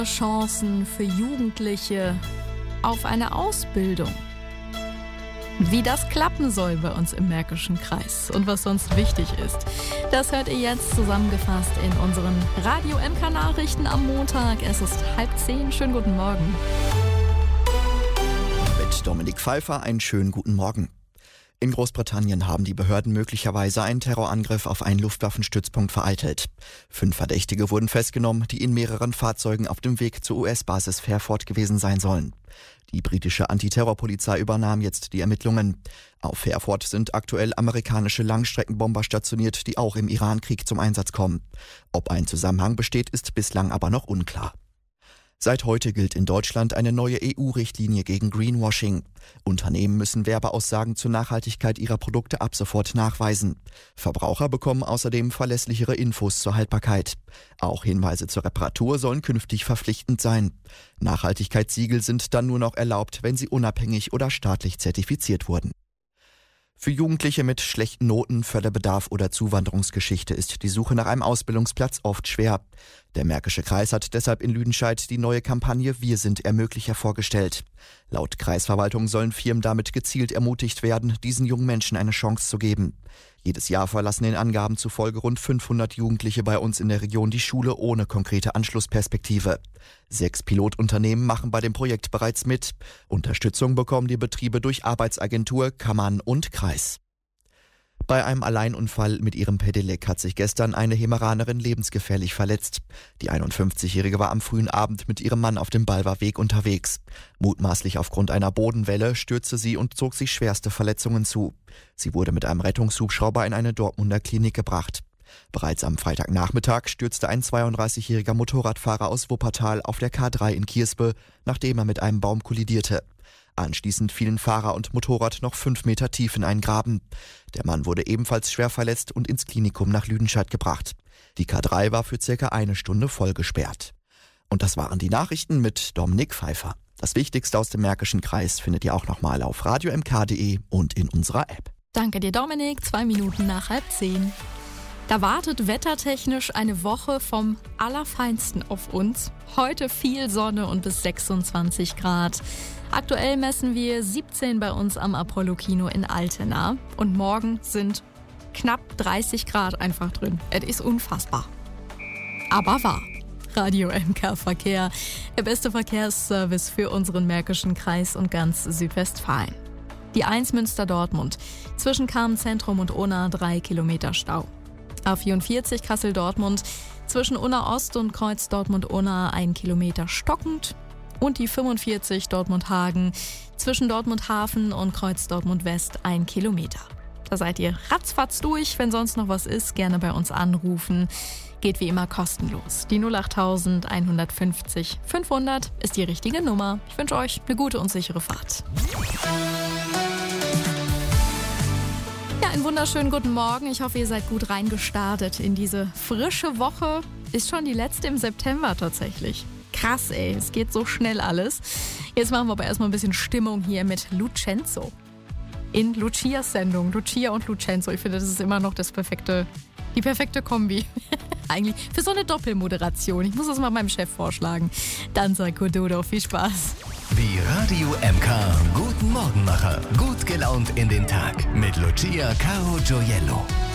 Chancen für Jugendliche auf eine Ausbildung. Wie das klappen soll bei uns im Märkischen Kreis und was sonst wichtig ist, das hört ihr jetzt zusammengefasst in unseren Radio MK Nachrichten am Montag. Es ist 9:30. Schönen guten Morgen. Mit Dominik Pfeiffer einen schönen guten Morgen. In Großbritannien haben die Behörden möglicherweise einen Terrorangriff auf einen Luftwaffenstützpunkt vereitelt. 5 Verdächtige wurden festgenommen, die in mehreren Fahrzeugen auf dem Weg zur US-Basis Fairford gewesen sein sollen. Die britische Antiterrorpolizei übernahm jetzt die Ermittlungen. Auf Fairford sind aktuell amerikanische Langstreckenbomber stationiert, die auch im Iran-Krieg zum Einsatz kommen. Ob ein Zusammenhang besteht, ist bislang aber noch unklar. Seit heute gilt in Deutschland eine neue EU-Richtlinie gegen Greenwashing. Unternehmen müssen Werbeaussagen zur Nachhaltigkeit ihrer Produkte ab sofort nachweisen. Verbraucher bekommen außerdem verlässlichere Infos zur Haltbarkeit. Auch Hinweise zur Reparatur sollen künftig verpflichtend sein. Nachhaltigkeitssiegel sind dann nur noch erlaubt, wenn sie unabhängig oder staatlich zertifiziert wurden. Für Jugendliche mit schlechten Noten, Förderbedarf oder Zuwanderungsgeschichte ist die Suche nach einem Ausbildungsplatz oft schwer. Der Märkische Kreis hat deshalb in Lüdenscheid die neue Kampagne Wir sind Ermöglicher vorgestellt. Laut Kreisverwaltung sollen Firmen damit gezielt ermutigt werden, diesen jungen Menschen eine Chance zu geben. Jedes Jahr verlassen den Angaben zufolge rund 500 Jugendliche bei uns in der Region die Schule ohne konkrete Anschlussperspektive. 6 Pilotunternehmen machen bei dem Projekt bereits mit. Unterstützung bekommen die Betriebe durch Arbeitsagentur, Kammern und Kreis. Bei einem Alleinunfall mit ihrem Pedelec hat sich gestern eine Hemeranerin lebensgefährlich verletzt. Die 51-Jährige war am frühen Abend mit ihrem Mann auf dem Balver Weg unterwegs. Mutmaßlich aufgrund einer Bodenwelle stürzte sie und zog sich schwerste Verletzungen zu. Sie wurde mit einem Rettungshubschrauber in eine Dortmunder Klinik gebracht. Bereits am Freitagnachmittag stürzte ein 32-jähriger Motorradfahrer aus Wuppertal auf der K3 in Kierspe, nachdem er mit einem Baum kollidierte. Anschließend fielen Fahrer und Motorrad noch 5 Meter tief in einen Graben. Der Mann wurde ebenfalls schwer verletzt und ins Klinikum nach Lüdenscheid gebracht. Die K3 war für circa 1 Stunde voll gesperrt. Und das waren die Nachrichten mit Dominik Pfeiffer. Das Wichtigste aus dem Märkischen Kreis findet ihr auch nochmal auf radiomk.de und in unserer App. Danke dir, Dominik. 2 Minuten nach 9:30. Da wartet wettertechnisch eine Woche vom Allerfeinsten auf uns. Heute viel Sonne und bis 26 Grad. Aktuell messen wir 17 bei uns am Apollo-Kino in Altena. Und morgen sind knapp 30 Grad einfach drin. Es ist unfassbar. Aber wahr. Radio MK Verkehr, der beste Verkehrsservice für unseren Märkischen Kreis und ganz Südwestfalen. Die 1 Münster-Dortmund. Zwischen Carmen-Zentrum und Unna 3 Kilometer Stau. A44 Kassel-Dortmund. Zwischen Unna-Ost und Kreuz Dortmund-Unna 1 Kilometer stockend. Und die 45 Dortmund-Hagen. Zwischen Dortmund-Hafen und Kreuz Dortmund-West 1 Kilometer. Da seid ihr ratzfatz durch. Wenn sonst noch was ist, gerne bei uns anrufen. Geht wie immer kostenlos. Die 08000 150 500 ist die richtige Nummer. Ich wünsche euch eine gute und sichere Fahrt. Ja, einen wunderschönen guten Morgen. Ich hoffe, ihr seid gut reingestartet in diese frische Woche. Ist schon die letzte im September tatsächlich. Krass, ey. Es geht so schnell alles. Jetzt machen wir aber erstmal ein bisschen Stimmung hier mit Lucenzo. In Lucias Sendung. Lucia und Lucenzo. Ich finde, das ist immer noch die perfekte Kombi. Eigentlich für so eine Doppelmoderation. Ich muss das mal meinem Chef vorschlagen. Dann sag Kododo, viel Spaß. Die Radio MK Guten Morgenmacher. Gut gelaunt in den Tag. Mit Lucia Caro Gioiello.